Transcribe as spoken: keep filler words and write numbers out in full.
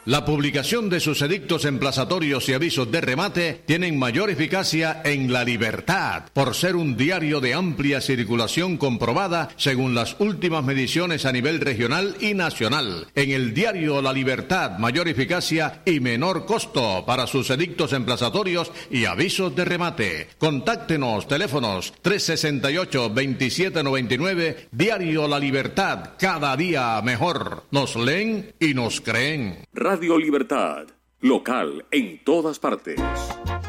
La publicación de sus edictos emplazatorios y avisos de remate tienen mayor eficacia en La Libertad, por ser un diario de amplia circulación comprobada según las últimas mediciones a nivel regional y nacional. En el diario La Libertad, mayor eficacia y menor costo para sus edictos emplazatorios y avisos de remate. Contáctenos, teléfonos tres sesenta y ocho, veintisiete noventa y nueve, Diario La Libertad, cada día mejor. Nos leen y nos creen. Radio Libertad, local en todas partes.